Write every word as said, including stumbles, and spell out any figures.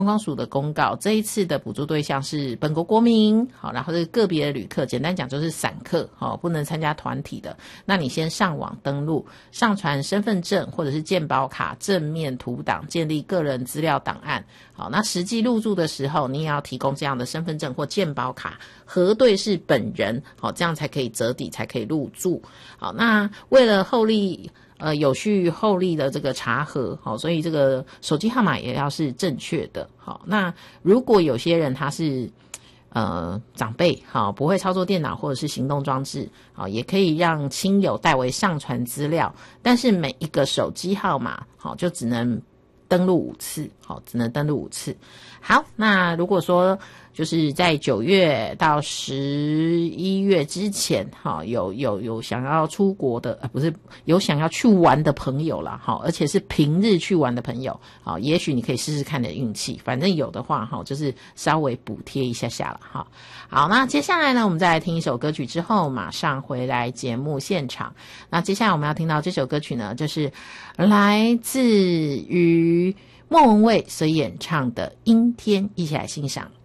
观光署的公告，这一次的补助对象是本国国民，好，然后是个别的旅客，简单讲就是散客，好，不能参加团体的。那你先上网登录，上传身份证或者是健保卡正面图档，建立个人资料档案。好，那实际入住的时候，你也要提供这样的身份证或健保卡，核对是本人，好，这样才可以折抵，才可以入住。好，那为了后利。呃，有序后利的这个查核，好，所以这个手机号码也要是正确的，好。那如果有些人他是呃长辈，好，不会操作电脑或者是行动装置，好，也可以让亲友代为上传资料，但是每一个手机号码，好，就只能登录五次，好，只能登录五次。好，那如果说就是在九月到十一月之前，哈，有有有想要出国的，呃，不是有想要去玩的朋友啦，哈，而且是平日去玩的朋友，好，也许你可以试试看你的运气，反正有的话，哈，就是稍微补贴一下下了，哈。好，那接下来呢，我们再来听一首歌曲之后，马上回来节目现场。那接下来我们要听到这首歌曲呢，就是来自于莫文蔚所演唱的《阴天》，一起来欣赏。